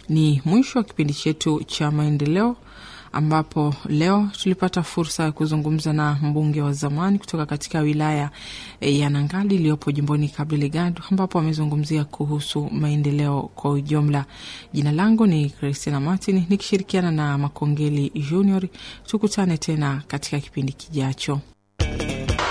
Ni mwisho wa kipindi chetu cha maendeleo, ambapo leo tulipata fursa ya kuzungumza na mbunge wa zamani kutoka katika wilaya ya Nangali iliyopo jimboni Cabo Delgado, ambapo amezungumzia kuhusu maendeleo kwa ujumla. Jina langu ni Christina Martin nikishirikiana na Makongeli Junior. Tukutane tena katika kipindi kijacho.